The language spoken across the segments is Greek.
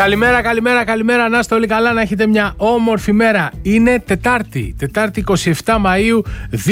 Καλημέρα, να είστε όλοι καλά, να έχετε μια όμορφη μέρα. Είναι Τετάρτη 27 Μαΐου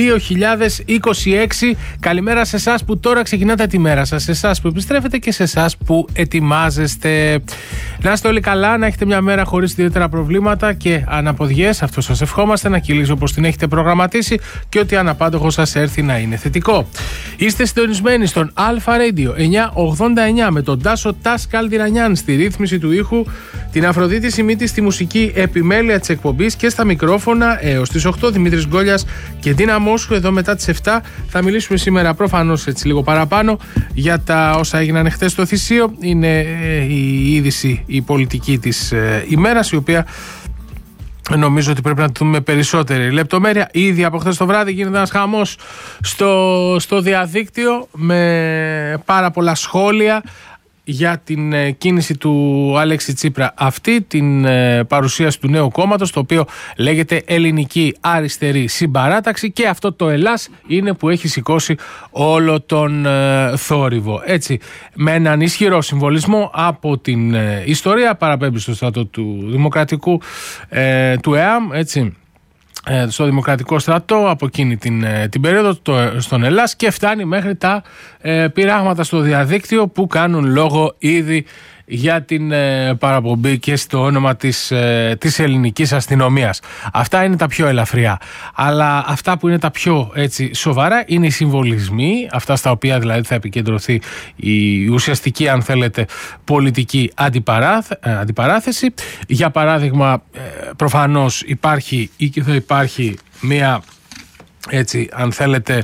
2026. Καλημέρα σε εσάς που τώρα ξεκινάτε τη μέρα σας, σε εσάς που επιστρέφετε και σε εσάς που ετοιμάζεστε. Να είστε όλοι καλά, να έχετε μια μέρα χωρίς ιδιαίτερα προβλήματα και αναποδιές. Αυτό σας ευχόμαστε, να κυλήσει όπως την έχετε προγραμματίσει και ότι αναπάντοχο σας έρθει να είναι θετικό. Είστε συντονισμένοι στον Αλφα Radio 989 με τον Τάσο Καλδυρανιάν στη ρύθμιση του ήχου, την Αφροδίτη Σιμίτη στη μουσική επιμέλεια της εκπομπής και στα μικρόφωνα έως τις 8 Δημήτρης Γκόλιας και Ντίνα Μόσχου. Εδώ μετά τις 7 θα μιλήσουμε σήμερα προφανώς έτσι λίγο παραπάνω για τα όσα έγιναν χθες στο Θησίο. Είναι η είδηση, η πολιτική της ημέρας, η οποία νομίζω ότι πρέπει να τη δούμε περισσότερη λεπτομέρεια. Ήδη από χθες το βράδυ γίνεται ένας χαμός στο διαδίκτυο με πάρα πολλά σχόλια για την κίνηση του Αλέξη Τσίπρα, αυτή την παρουσίαση του νέου κόμματος, το οποίο λέγεται Ελληνική Αριστερή Συμπαράταξη, και αυτό το Ελλάς είναι που έχει σηκώσει όλο τον θόρυβο. Έτσι, με έναν ισχυρό συμβολισμό από την ιστορία, παραπέμπει στο στρατό του Δημοκρατικού του ΕΑΜ, έτσι, στο Δημοκρατικό Στρατό από εκείνη την περίοδο στον Ελλάς, και φτάνει μέχρι τα πειράγματα στο διαδίκτυο που κάνουν λόγο ήδη για την παραπομπή και στο όνομα της ελληνικής αστυνομίας. Αυτά είναι τα πιο ελαφριά. Αλλά αυτά που είναι τα πιο έτσι σοβαρά είναι οι συμβολισμοί, αυτά στα οποία δηλαδή θα επικεντρωθεί η ουσιαστική, αν θέλετε, πολιτική αντιπαράθεση. Για παράδειγμα, προφανώς υπάρχει ή και θα υπάρχει μία, έτσι, αν θέλετε,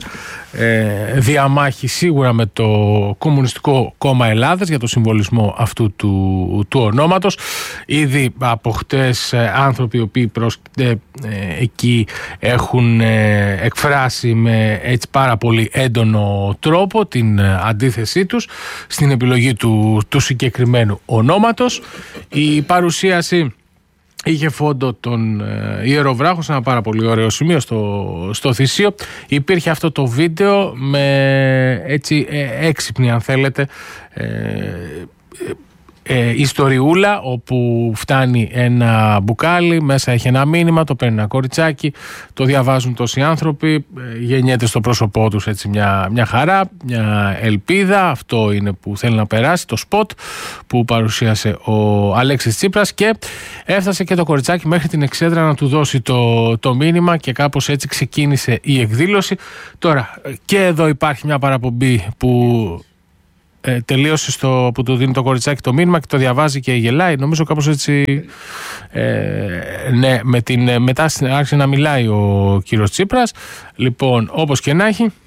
διαμάχη σίγουρα με το Κομμουνιστικό Κόμμα Ελλάδας για το συμβολισμό αυτού του ονόματος. Ήδη από χτες άνθρωποι οι οποίοι εκεί έχουν εκφράσει με έτσι πάρα πολύ έντονο τρόπο την αντίθεσή τους στην επιλογή του συγκεκριμένου ονόματος. Η παρουσίαση είχε φόντο τον Ιεροβράχο σε ένα πάρα πολύ ωραίο σημείο στο Θησίο. Υπήρχε αυτό το βίντεο με έτσι έξυπνη, αν θέλετε, ιστοριούλα, όπου φτάνει ένα μπουκάλι, μέσα έχει ένα μήνυμα, το παίρνει ένα κοριτσάκι, το διαβάζουν τόσοι άνθρωποι, γεννιέται στο πρόσωπό τους έτσι μια χαρά, μια ελπίδα. Αυτό είναι που θέλει να περάσει, το σποτ που παρουσίασε ο Αλέξης Τσίπρας, και έφτασε και το κοριτσάκι μέχρι την εξέδρα να του δώσει το μήνυμα, και κάπως έτσι ξεκίνησε η εκδήλωση. Τώρα και εδώ υπάρχει μια παραπομπή που τελείωσε που του δίνει το κοριτσάκι το μήνυμα και το διαβάζει και γελάει. Νομίζω κάπως έτσι. Ναι, μετά άρχισε να μιλάει ο κύριος Τσίπρας. Λοιπόν, όπως και να έχει,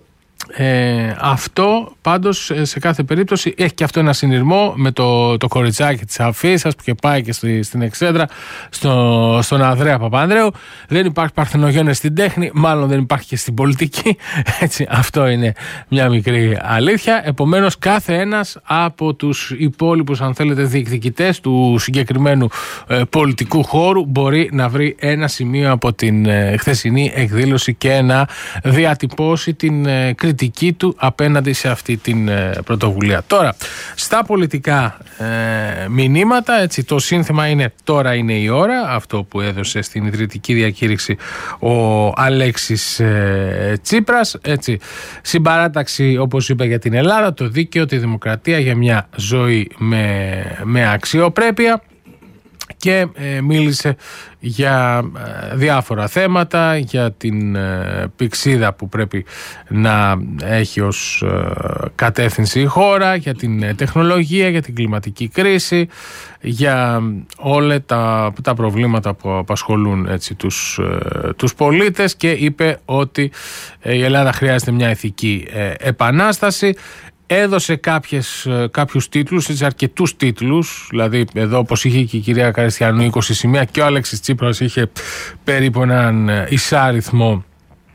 αυτό πάντως σε κάθε περίπτωση έχει και αυτό ένα συνειρμό με το κοριτσάκι της αφίσας που και πάει και στην εξέδρα στον Ανδρέα Παπανδρέου. Δεν υπάρχει παρθενογένεια στην τέχνη, μάλλον δεν υπάρχει και στην πολιτική, έτσι, αυτό είναι μια μικρή αλήθεια. Επομένως, κάθε ένας από τους υπόλοιπους, αν θέλετε, διεκδικητές του συγκεκριμένου πολιτικού χώρου μπορεί να βρει ένα σημείο από την χθεσινή εκδήλωση και να διατυπώσει την κριτική του απέναντι σε αυτή την πρωτοβουλία. Τώρα, στα πολιτικά μηνύματα, έτσι, το σύνθημα είναι «Τώρα είναι η ώρα», αυτό που έδωσε στην ιδρυτική διακήρυξη ο Αλέξης Τσίπρας, έτσι, συμπαράταξη, όπως είπε, για την Ελλάδα, το δίκαιο, τη δημοκρατία, για μια ζωή με αξιοπρέπεια. Και μίλησε για διάφορα θέματα, για την πηξίδα που πρέπει να έχει ως κατεύθυνση η χώρα, για την τεχνολογία, για την κλιματική κρίση, για όλα τα προβλήματα που απασχολούν, έτσι, τους πολίτες, και είπε ότι η Ελλάδα χρειάζεται μια ηθική επανάσταση. Έδωσε κάποιους τίτλους, έτσι, αρκετούς τίτλους, δηλαδή εδώ, όπως είχε και η κυρία Καριστιανού, 20 σημεία, και ο Αλέξης Τσίπρας είχε περίπου έναν εισάριθμο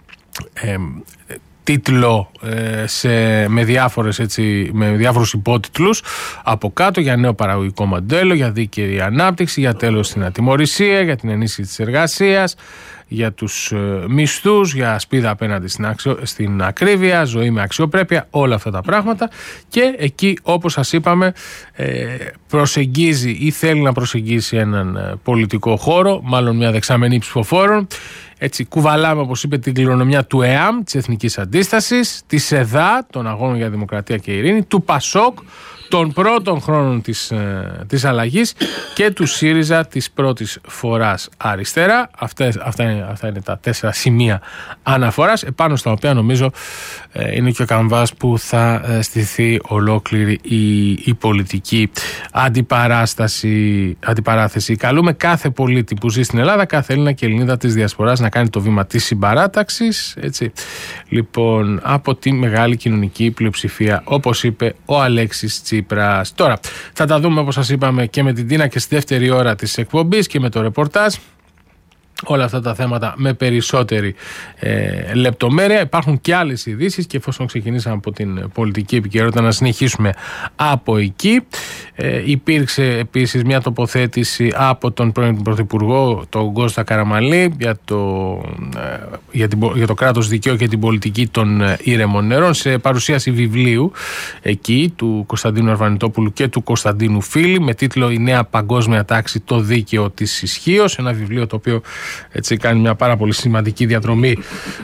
τίτλο με διάφορους υπότιτλους από κάτω, για νέο παραγωγικό μοντέλο, για δίκαιη ανάπτυξη, για τέλος στην ατιμωρησία, για την ενίσχυση της εργασίας, για τους μισθούς, για σπίδα απέναντι στην ακρίβεια, ζωή με αξιοπρέπεια, όλα αυτά τα πράγματα. Και εκεί, όπως σας είπαμε, προσεγγίζει ή θέλει να προσεγγίσει έναν πολιτικό χώρο, μάλλον μια δεξαμενή ψηφοφόρων. Έτσι κουβαλάμε, όπως είπε, την κληρονομιά του ΕΑΜ, της Εθνικής Αντίστασης, της ΕΔΑ, των Αγώνων για Δημοκρατία και Ειρήνη, του ΠΑΣΟΚ, των πρώτων χρόνων της αλλαγής και του ΣΥΡΙΖΑ της πρώτης φοράς αριστερά. Αυτά είναι τα 4 σημεία αναφοράς, επάνω στα οποία νομίζω είναι και ο καμβάς που θα στηθεί ολόκληρη η πολιτική αντιπαράθεση. Καλούμε κάθε πολίτη που ζει στην Ελλάδα, κάθε Έλληνα και Ελληνίδα της Διασποράς να κάνει το βήμα της συμπαράταξης, έτσι. Λοιπόν, από τη μεγάλη κοινωνική πλειοψηφία, όπως είπε ο Αλέξης Τσίπρας. Τώρα, θα τα δούμε, όπως σας είπαμε, και με την Τίνα και στη δεύτερη ώρα της εκπομπής και με το ρεπορτάζ. Όλα αυτά τα θέματα με περισσότερη λεπτομέρεια. Υπάρχουν και άλλες ειδήσεις και εφόσον ξεκινήσαμε από την πολιτική επικαιρότητα, να συνεχίσουμε από εκεί. Υπήρξε επίσης μια τοποθέτηση από τον πρώην Πρωθυπουργό, τον Κώστα Καραμανλή, για το κράτος δικαίου και την πολιτική των ήρεμων νερών, σε παρουσίαση βιβλίου εκεί του Κωνσταντίνου Αρβανιτόπουλου και του Κωνσταντίνου Φίλη, με τίτλο «Η νέα παγκόσμια τάξη, το δίκαιο της ισχύως». Ένα βιβλίο το οποίο έτσι κάνει μια πάρα πολύ σημαντική διαδρομή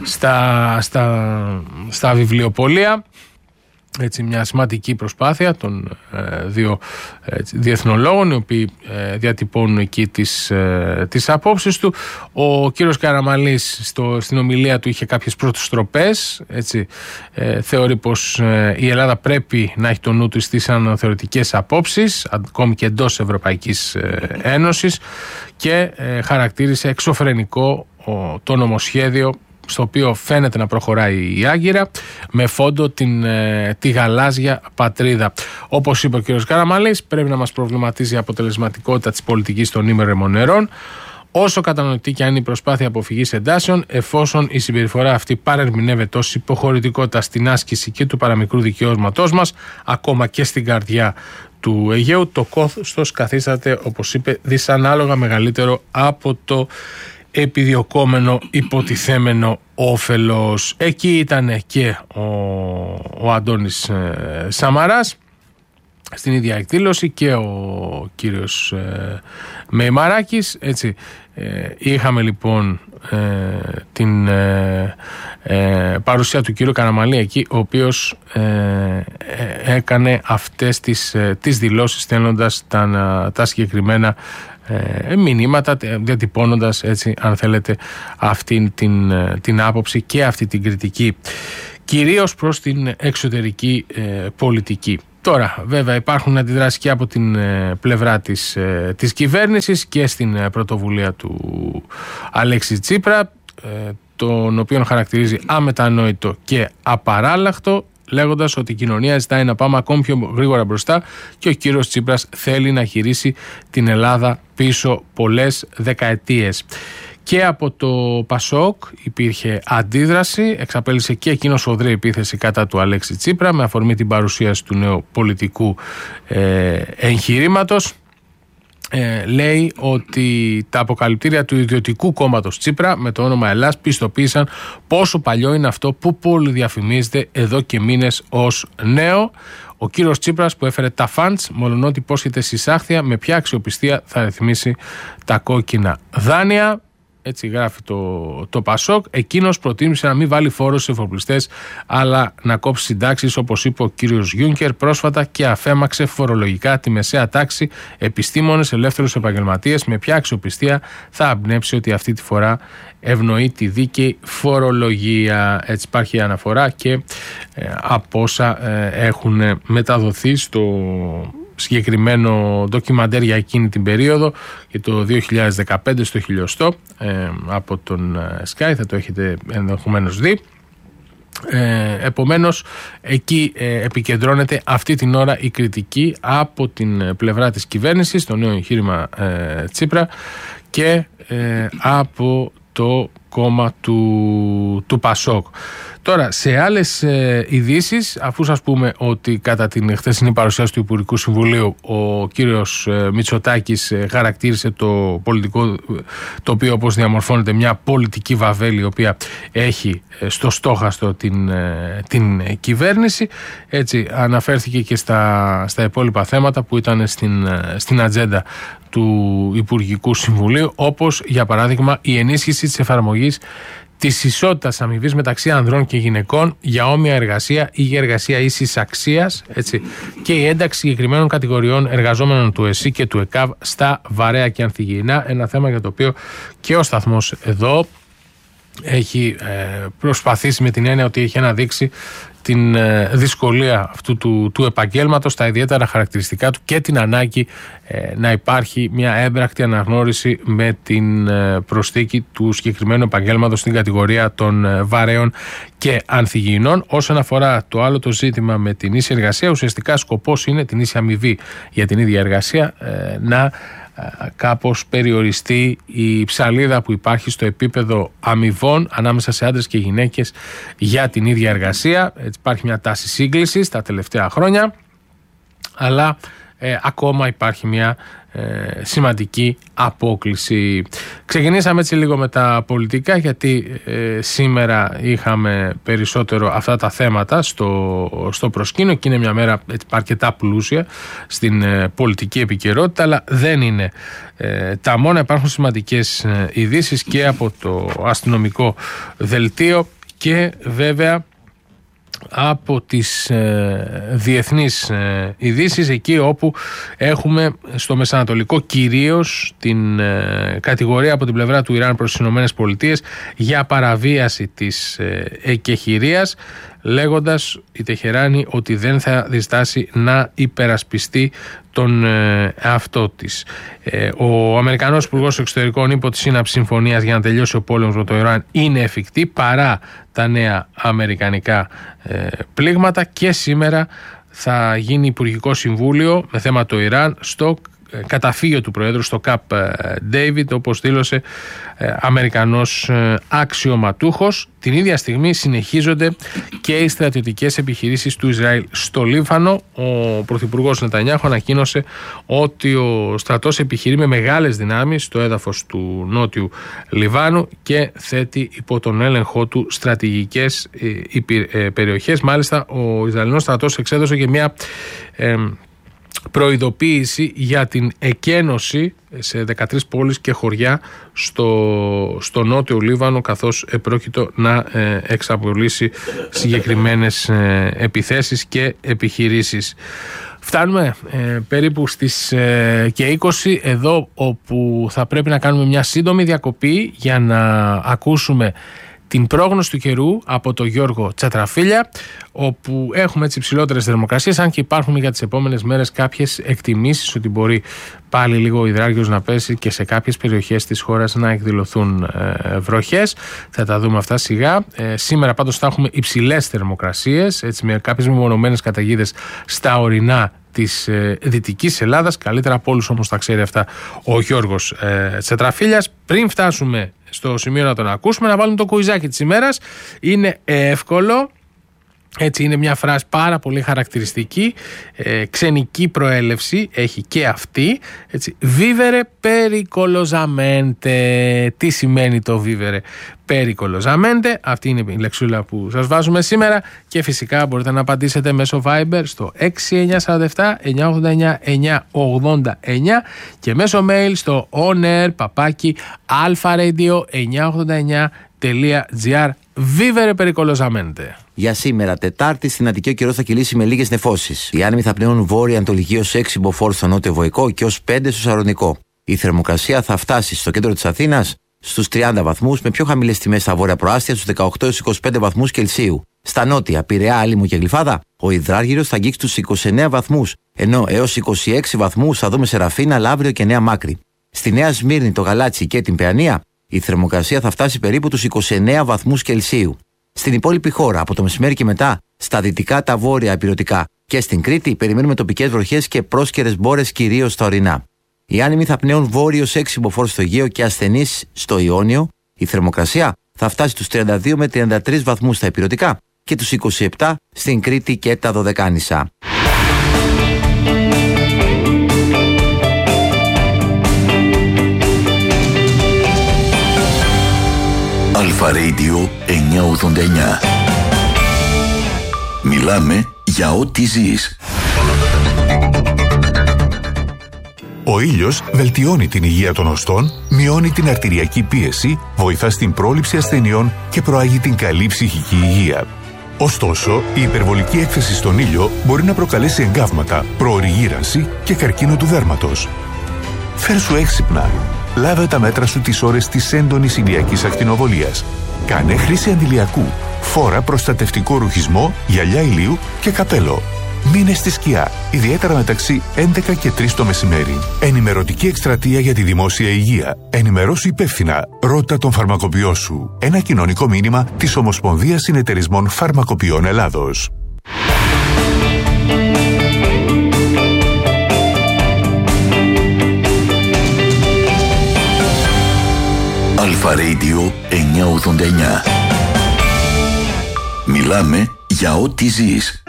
στα βιβλιοπωλεία. Έτσι, μια σημαντική προσπάθεια των δύο διεθνολόγων, οι οποίοι διατυπώνουν εκεί τις απόψεις του. Ο κύριος Καραμανλής στην ομιλία του είχε κάποιες πρώτες τροπές. Θεωρεί πως η Ελλάδα πρέπει να έχει το νου του στις αναθεωρητικές απόψεις, ακόμη και εντός Ευρωπαϊκής Ένωσης, και χαρακτήρισε εξωφρενικό το νομοσχέδιο στο οποίο φαίνεται να προχωράει η Άγκυρα, με φόντο τη γαλάζια πατρίδα. Όπως είπε ο κ. Καραμανλής, πρέπει να μας προβληματίζει η αποτελεσματικότητα της πολιτικής των ήμερων νερών, όσο κατανοητή και αν είναι η προσπάθεια αποφυγής εντάσεων, εφόσον η συμπεριφορά αυτή παρερμηνεύεται ως υποχωρητικότητα στην άσκηση και του παραμικρού δικαιώματός μας, ακόμα και στην καρδιά του Αιγαίου, το κόστος καθίσταται, όπως είπε, δυσανάλογα μεγαλύτερο από το επιδιωκόμενο υποτιθέμενο όφελος. Εκεί ήταν και ο Αντώνης Σαμαράς στην ίδια εκδήλωση και ο κύριος Μεϊμαράκης. Έτσι, είχαμε λοιπόν την παρουσία του κύριου Καραμανλή εκεί, ο οποίος έκανε αυτές τις δηλώσεις, στέλνοντας τα συγκεκριμένα μηνύματα, διατυπώνοντας, έτσι, αν θέλετε, αυτή την άποψη και αυτή την κριτική, κυρίως προς την εξωτερική πολιτική. Τώρα, βέβαια, υπάρχουν αντιδράσεις και από την πλευρά της κυβέρνησης και στην πρωτοβουλία του Αλέξη Τσίπρα, τον οποίον χαρακτηρίζει αμετανόητο και απαράλλαχτο, λέγοντας ότι η κοινωνία ζητάει να πάμε ακόμη πιο γρήγορα μπροστά και ο κύριος Τσίπρας θέλει να γυρίσει την Ελλάδα πίσω πολλές δεκαετίες. Και από το ΠΑΣΟΚ υπήρχε αντίδραση, εξαπέλυσε και εκείνο σφοδρή επίθεση κατά του Αλέξη Τσίπρα με αφορμή την παρουσίαση του νέου πολιτικού εγχειρήματος. Λέει ότι τα αποκαλυπτήρια του ιδιωτικού κόμματος Τσίπρα με το όνομα Ελλάς πιστοποίησαν πόσο παλιό είναι αυτό που πολυδιαφημίζεται εδώ και μήνες ως νέο. Ο κύριος Τσίπρας, που έφερε τα φαντς, μολονότι υπόσχεται συσάχθεια, με ποια αξιοπιστία θα ρυθμίσει τα κόκκινα δάνεια. Έτσι γράφει το ΠΑΣΟΚ. Εκείνος προτίμησε να μην βάλει φόρο στους εφοπλιστές, αλλά να κόψει συντάξεις, όπως είπε ο κύριος Γιούνκερ πρόσφατα, και αφέμαξε φορολογικά τη μεσαία τάξη, επιστήμονες, ελεύθερους επαγγελματίες. Με ποια αξιοπιστία θα αμπνέψει ότι αυτή τη φορά ευνοεί τη δίκαιη φορολογία? Έτσι υπάρχει αναφορά και από όσα έχουν μεταδοθεί στο συγκεκριμένο ντοκιμαντέρ για εκείνη την περίοδο, και το 2015 στο χιλιοστό, από τον Sky, θα το έχετε ενδεχομένως δει. Επομένως, εκεί επικεντρώνεται αυτή την ώρα η κριτική από την πλευρά της κυβέρνησης, το νέο εγχείρημα Τσίπρα, και από το κόμμα του Πασόκ. Τώρα, σε άλλες ειδήσεις, αφού σας πούμε ότι κατά την χθεσινή παρουσίαση του Υπουργικού Συμβουλίου ο κύριος Μητσοτάκης χαρακτήρισε το πολιτικό τοπίο όπως διαμορφώνεται μια πολιτική βαβέλη η οποία έχει στο στόχαστο την κυβέρνηση, έτσι αναφέρθηκε και στα υπόλοιπα θέματα που ήταν στην ατζέντα του Υπουργικού Συμβουλίου, όπως για παράδειγμα η ενίσχυση της εφαρμογής της ισότητας αμοιβής μεταξύ ανδρών και γυναικών για όμοια εργασία ή για εργασία ίσης αξίας, έτσι, και η ένταξη συγκεκριμένων κατηγοριών εργαζόμενων του ΕΣΥ και του ΕΚΑΒ στα βαρέα και ανθυγιεινά, ένα θέμα για το οποίο και ο σταθμός εδώ έχει προσπαθήσει, με την έννοια ότι έχει αναδείξει την δυσκολία αυτού του επαγγέλματος, τα ιδιαίτερα χαρακτηριστικά του και την ανάγκη να υπάρχει μια έμπρακτη αναγνώριση με την προσθήκη του συγκεκριμένου επαγγέλματος στην κατηγορία των βαρέων και ανθυγιεινών. Όσον αφορά το άλλο το ζήτημα με την ίση εργασία, ουσιαστικά σκοπός είναι την ίση αμοιβή για την ίδια εργασία να κάπως περιοριστεί η ψαλίδα που υπάρχει στο επίπεδο αμοιβών ανάμεσα σε άντρες και γυναίκες για την ίδια εργασία. Έτσι, υπάρχει μια τάση σύγκλησης τα τελευταία χρόνια, αλλά ακόμα υπάρχει μια σημαντική απόκλιση. Ξεκινήσαμε έτσι λίγο με τα πολιτικά, γιατί σήμερα είχαμε περισσότερο αυτά τα θέματα στο προσκήνιο και είναι μια μέρα αρκετά πλούσια στην πολιτική επικαιρότητα, αλλά δεν είναι τα μόνα. Υπάρχουν σημαντικές ειδήσεις και από το αστυνομικό δελτίο και βέβαια από τις διεθνείς ειδήσεις, εκεί όπου έχουμε στο Μεσανατολικό κυρίως την κατηγορία από την πλευρά του Ιράν προς τις Ηνωμένες Πολιτείες για παραβίαση της εκεχηρίας, λέγοντας η Τεχεράνη ότι δεν θα διστάσει να υπερασπιστεί τον εαυτό της. Ο Αμερικανός Υπουργός Εξωτερικών είπε ότι η σύναψη συμφωνίας για να τελειώσει ο πόλεμος με το Ιράν είναι εφικτή παρά τα νέα αμερικανικά πλήγματα, και σήμερα θα γίνει Υπουργικό Συμβούλιο με θέμα το Ιράν στο καταφύγιο του Προέδρου, στο Camp David, όπως δήλωσε Αμερικανός αξιωματούχος. Την ίδια στιγμή συνεχίζονται και οι στρατιωτικές επιχειρήσεις του Ισραήλ στο Λίβανο. Ο Πρωθυπουργός Νετανιάχου ανακοίνωσε ότι ο στρατός επιχειρεί με μεγάλες δυνάμεις στο έδαφος του νότιου Λιβάνου και θέτει υπό τον έλεγχό του στρατηγικές περιοχές. Μάλιστα, ο Ισραηλινός στρατός εξέδωσε και μια προειδοποίηση για την εκένωση σε 13 πόλεις και χωριά στο νότιο Λίβανο, καθώς επρόκειτο να εξαπολύσει συγκεκριμένες επιθέσεις και επιχειρήσεις. Φτάνουμε περίπου στις και 20 εδώ, όπου θα πρέπει να κάνουμε μια σύντομη διακοπή για να ακούσουμε την πρόγνωση του καιρού από τον Γιώργο Τσατραφίλια, όπου έχουμε έτσι υψηλότερες θερμοκρασίες, αν και υπάρχουν για τις επόμενες μέρες κάποιες εκτιμήσεις ότι μπορεί πάλι λίγο ο υδράργυρος να πέσει και σε κάποιες περιοχές της χώρας να εκδηλωθούν βροχές. Θα τα δούμε αυτά σιγά. Σήμερα πάντως θα έχουμε υψηλές θερμοκρασίες, έτσι, με κάποιες μεμονωμένες καταιγίδες στα ορεινά της Δυτικής Ελλάδας. Καλύτερα από όλους όμως τα ξέρει αυτά ο Γιώργος Τσατραφίλιας. Πριν φτάσουμε στο σημείο να τον ακούσουμε, να βάλουμε το κουιζάκι της ημέρας. Είναι εύκολο. Έτσι, είναι μια φράση πάρα πολύ χαρακτηριστική, ξενική προέλευση έχει και αυτή, έτσι. Vivere pericolosamente. Τι σημαίνει το vivere pericolosamente? Αυτή είναι η λεξούλα που σας βάζουμε σήμερα, και φυσικά μπορείτε να απαντήσετε μέσω Viber στο 6947 989 989 και μέσω mail στο onair@alfaradio989.gr. Vivere pericolosamente. Για σήμερα, Τετάρτη, στην Αττική ο καιρός θα κυλήσει με λίγες νεφώσεις. Οι άνεμοι θα πνέουν βόρεια-ανατολική ως 6 μποφόρ στο νότιο Βοϊκό και ως 5 στο Σαρονικό. Η θερμοκρασία θα φτάσει στο κέντρο της Αθήνας στους 30 βαθμούς, με πιο χαμηλές τιμές στα βόρεια προάστια στους 18-25 βαθμούς Κελσίου. Στα νότια, Πειραιά, Άλυμο και Γλυφάδα, ο υδράργυρος θα αγγίξει τους 29 βαθμούς, ενώ έως 26 βαθμούς θα δούμε σε Ραφίνα, Λαύριο και Νέα Μάκρη. Στη Νέα Σμύρνη, το Γαλάτσι και την Παιανία, η θερμοκρασία θα φτάσει περίπου τους 29 βαθμούς Κελσίου. Στην υπόλοιπη χώρα, από το μεσημέρι και μετά, στα δυτικά, τα βόρεια ηπειρωτικά και στην Κρήτη, περιμένουμε τοπικές βροχές και πρόσκαιρες μπόρες, κυρίως στα ορεινά. Οι άνεμοι θα πνέουν βόρειος 6 μποφόρ στο Αιγαίο και ασθενείς στο Ιόνιο. Η θερμοκρασία θα φτάσει στους 32 με 33 βαθμούς στα ηπειρωτικά και τους 27 στην Κρήτη και τα Δωδεκάνησα. Αλφα Radio 989. Μιλάμε για ό,τι ζεις. Ο ήλιος βελτιώνει την υγεία των οστών, μειώνει την αρτηριακή πίεση, βοηθά στην πρόληψη ασθενειών και προάγει την καλή ψυχική υγεία. Ωστόσο, η υπερβολική έκθεση στον ήλιο μπορεί να προκαλέσει εγκάβματα, προωρή γύρανση και καρκίνο του δέρματος. Φέρσου έξυπνα. Λάβε τα μέτρα σου τις ώρες της έντονης ηλιακής ακτινοβολίας. Κάνε χρήση αντιλιακού. Φόρα προστατευτικό ρουχισμό, γυαλιά ηλίου και καπέλο. Μείνε στη σκιά, ιδιαίτερα μεταξύ 11 και 3 το μεσημέρι. Ενημερωτική εκστρατεία για τη δημόσια υγεία. Ενημερώσου υπεύθυνα. Ρώτα τον φαρμακοποιό σου. Ένα κοινωνικό μήνυμα της Ομοσπονδίας Συνεταιρισμών Φαρμακοποιών Ελλάδος. Αλφα Radio 989. Μιλάμε για ό,τι ζεις.